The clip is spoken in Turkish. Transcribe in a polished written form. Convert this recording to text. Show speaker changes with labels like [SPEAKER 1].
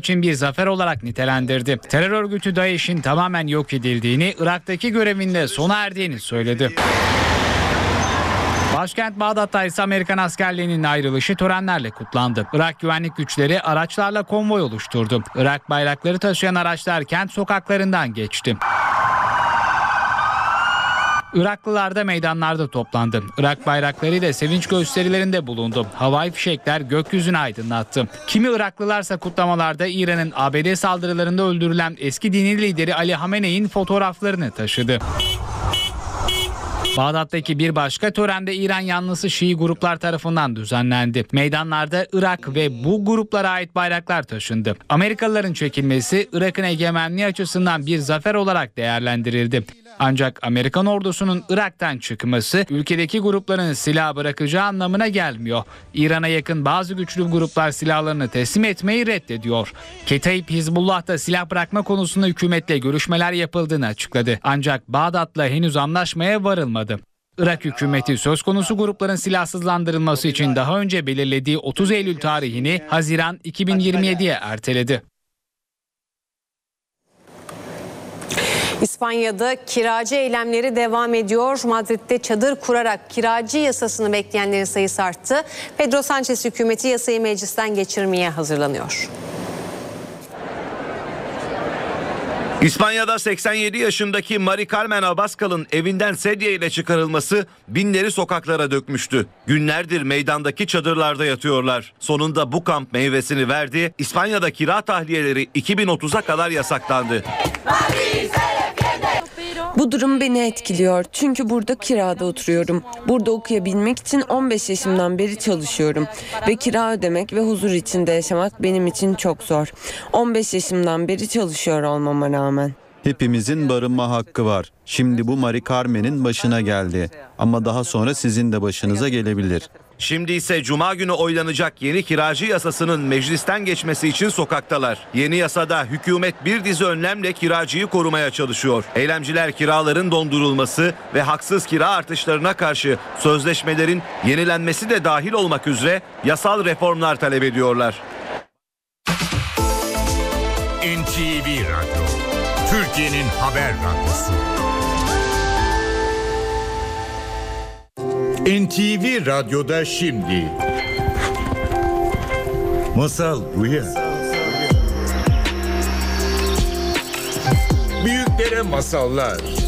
[SPEAKER 1] için bir zafer olarak nitelendirdi. Terör örgütü DAEŞ'in tamamen yok edildiğini, Irak'taki görevinde sona erdiğini söyledi. Başkent Bağdat'ta ise Amerikan askerliğinin ayrılışı törenlerle kutlandı. Irak güvenlik güçleri araçlarla konvoy oluşturdu. Irak bayrakları taşıyan araçlar kent sokaklarından geçti. Iraklılar da meydanlarda toplandı. Irak bayraklarıyla sevinç gösterilerinde bulundu. Havai fişekler gökyüzünü aydınlattı. Kimi Iraklılarsa kutlamalarda İran'ın ABD saldırılarında öldürülen eski dini lideri Ali Hamenei'nin fotoğraflarını taşıdı. Bağdat'taki bir başka törende İran yanlısı Şii gruplar tarafından düzenlendi. Meydanlarda Irak ve bu gruplara ait bayraklar taşındı. Amerikalıların çekilmesi Irak'ın egemenliği açısından bir zafer olarak değerlendirildi. Ancak Amerikan ordusunun Irak'tan çıkması ülkedeki grupların silah bırakacağı anlamına gelmiyor. İran'a yakın bazı güçlü gruplar silahlarını teslim etmeyi reddediyor. Ketaib Hizbullah da silah bırakma konusunda hükümetle görüşmeler yapıldığını açıkladı. Ancak Bağdat'la henüz anlaşmaya varılmadı. Irak hükümeti söz konusu grupların silahsızlandırılması için daha önce belirlediği 30 Eylül tarihini Haziran 2027'ye erteledi.
[SPEAKER 2] İspanya'da kiracı eylemleri devam ediyor. Madrid'de çadır kurarak kiracı yasasını bekleyenlerin sayısı arttı. Pedro Sánchez hükümeti yasayı meclisten geçirmeye hazırlanıyor.
[SPEAKER 3] İspanya'da 87 yaşındaki Mari Carmen Abascal'ın evinden sedye ile çıkarılması binleri sokaklara dökmüştü. Günlerdir meydandaki çadırlarda yatıyorlar. Sonunda bu kamp meyvesini verdi. İspanya'da kira tahliyeleri 2030'a kadar yasaklandı.
[SPEAKER 4] Bu durum beni etkiliyor çünkü burada kirada oturuyorum. Burada okuyabilmek için 15 yaşımdan beri çalışıyorum ve kira ödemek ve huzur içinde yaşamak benim için çok zor. 15 yaşımdan beri çalışıyor olmama rağmen.
[SPEAKER 5] Hepimizin barınma hakkı var. Şimdi bu Mari Carmen'in başına geldi ama daha sonra sizin de başınıza gelebilir.
[SPEAKER 3] Şimdi ise Cuma günü oylanacak yeni kiracı yasasının meclisten geçmesi için sokaktalar. Yeni yasada hükümet bir dizi önlemle kiracıyı korumaya çalışıyor. Eylemciler kiraların dondurulması ve haksız kira artışlarına karşı sözleşmelerin yenilenmesi de dahil olmak üzere yasal reformlar talep ediyorlar.
[SPEAKER 6] NTV Radyo, Türkiye'nin haber radyosu. NTV Radyo'da şimdi Masal Rüya. Büyüklere masallar,